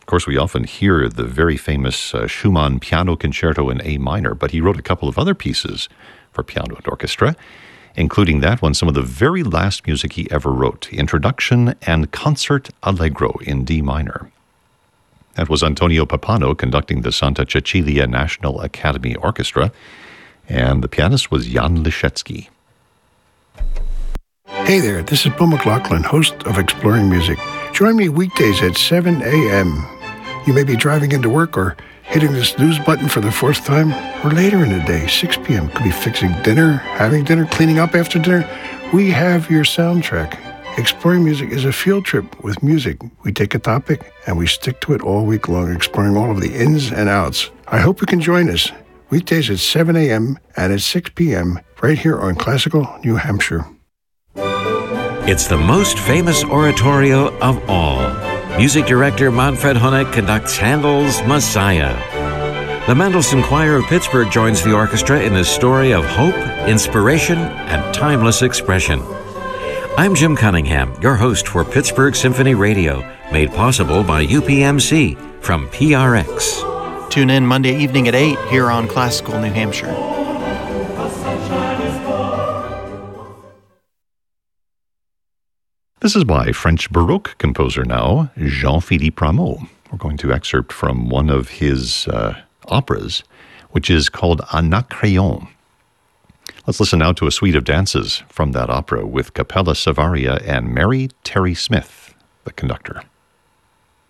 Of course, we often hear the very famous Schumann Piano Concerto in A minor, but he wrote a couple of other pieces for piano and orchestra, including that one, some of the very last music he ever wrote, Introduction and Concert Allegro in D minor. That was Antonio Pappano conducting the Santa Cecilia National Academy Orchestra, and the pianist was Jan Liszewski. Hey there, this is Bill McLaughlin, host of Exploring Music. Join me weekdays at 7 a.m. You may be driving into work or hitting the snooze button for the fourth time, or later in the day, 6 p.m. Could be fixing dinner, having dinner, cleaning up after dinner. We have your soundtrack. Exploring Music is a field trip with music. We take a topic and we stick to it all week long, exploring all of the ins and outs. I hope you can join us weekdays at 7 a.m. and at 6 p.m. right here on Classical New Hampshire. It's the most famous oratorio of all. Music director Manfred Honeck conducts Handel's Messiah. The Mendelssohn Choir of Pittsburgh joins the orchestra in this story of hope, inspiration, and timeless expression. I'm Jim Cunningham, your host for Pittsburgh Symphony Radio, made possible by UPMC from PRX. Tune in Monday evening at 8 here on Classical New Hampshire. This is by French Baroque composer now, Jean-Philippe Rameau. We're going to excerpt from one of his operas, which is called Anacreon. Let's listen now to a suite of dances from that opera with Capella Savaria and Mary Terry Smith, the conductor.